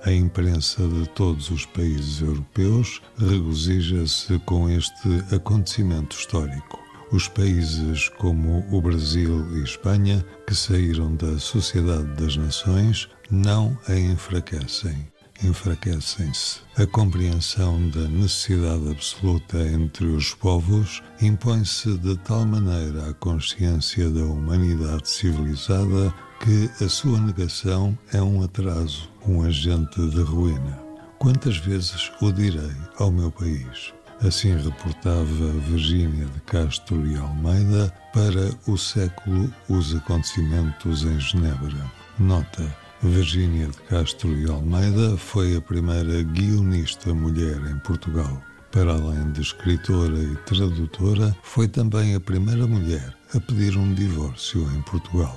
A imprensa de todos os países europeus regozija-se com este acontecimento histórico. Os países como o Brasil e Espanha, que saíram da Sociedade das Nações, não a enfraquecem. Enfraquecem-se. A compreensão da necessidade absoluta entre os povos impõe-se de tal maneira à consciência da humanidade civilizada que a sua negação é um atraso, um agente de ruína. Quantas vezes o direi ao meu país? Assim reportava Virgínia de Castro e Almeida para o século Os Acontecimentos em Genebra. Nota: Virgínia de Castro e Almeida foi a primeira guionista mulher em Portugal. Para além de escritora e tradutora, foi também a primeira mulher a pedir um divórcio em Portugal.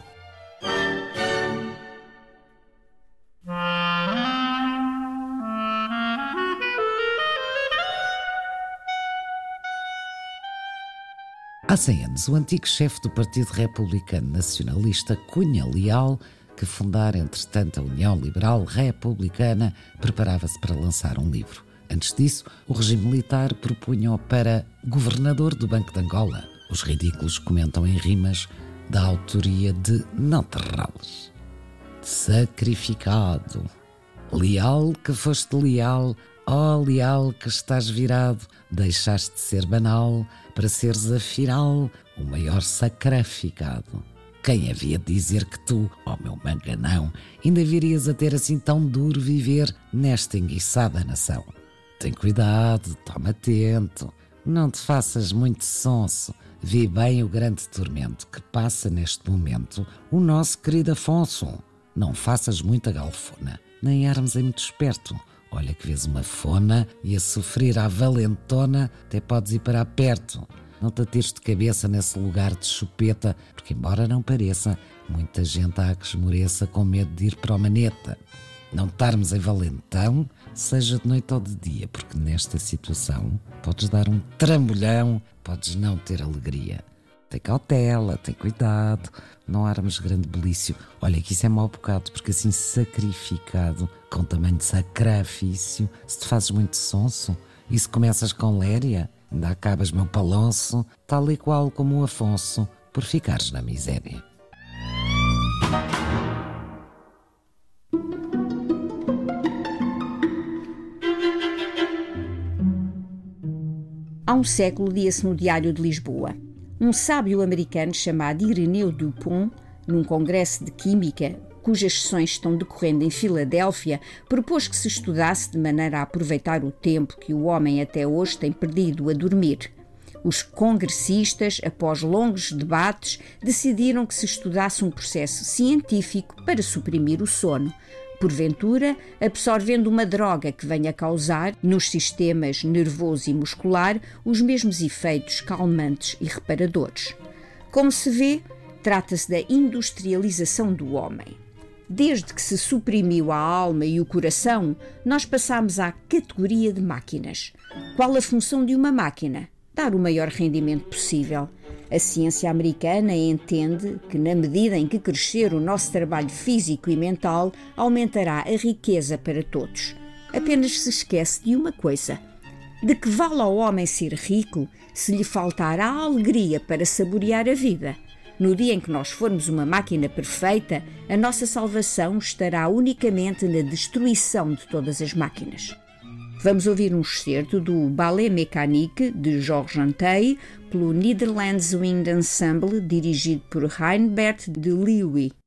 Há 100 anos, o antigo chefe do Partido Republicano Nacionalista, Cunha Leal, que fundara, entretanto, a União Liberal Republicana, preparava-se para lançar um livro. Antes disso, o regime militar propunha-o para governador do Banco de Angola. Os ridículos comentam em rimas da autoria de Não te rales. Sacrificado, leal que foste leal, ó leal que estás virado, deixaste de ser banal para seres afinal o maior sacrificado. Quem havia de dizer que tu, ó meu manganão, ainda virias a ter assim tão duro viver nesta enguiçada nação? Tem cuidado, toma atento, não te faças muito sonso, vê bem o grande tormento que passa neste momento o nosso querido Afonso. Não faças muita galfona, nem armes em muito esperto. Olha que vês uma fona e a sofrer à valentona até podes ir para perto. Não te atires de cabeça nesse lugar de chupeta, porque embora não pareça, muita gente há que esmoreça com medo de ir para o maneta. Não estarmos em valentão, seja de noite ou de dia, porque nesta situação podes dar um trambolhão, podes não ter alegria. Tem cautela, tem cuidado, não armes grande belício. Olha que isso é mau bocado, porque assim sacrificado, com tamanho de sacrifício, se te fazes muito sonso, e se começas com léria, ainda acabas meu palonço, tal e qual como o Afonso, por ficares na miséria. Há um século lia-se no Diário de Lisboa. Um sábio americano chamado Ireneu Dupont, num congresso de química, cujas sessões estão decorrendo em Filadélfia, propôs que se estudasse de maneira a aproveitar o tempo que o homem até hoje tem perdido a dormir. Os congressistas, após longos debates, decidiram que se estudasse um processo científico para suprimir o sono, porventura absorvendo uma droga que venha causar, nos sistemas nervoso e muscular, os mesmos efeitos calmantes e reparadores. Como se vê, trata-se da industrialização do homem. Desde que se suprimiu a alma e o coração, nós passámos à categoria de máquinas. Qual a função de uma máquina? Dar o maior rendimento possível. A ciência americana entende que, na medida em que crescer o nosso trabalho físico e mental, aumentará a riqueza para todos. Apenas se esquece de uma coisa: de que vale ao homem ser rico se lhe faltar a alegria para saborear a vida? No dia em que nós formos uma máquina perfeita, a nossa salvação estará unicamente na destruição de todas as máquinas. Vamos ouvir um excerto do Ballet Mécanique de Georges Antey, pelo Netherlands Wind Ensemble, dirigido por Reinbert de Leeuwen.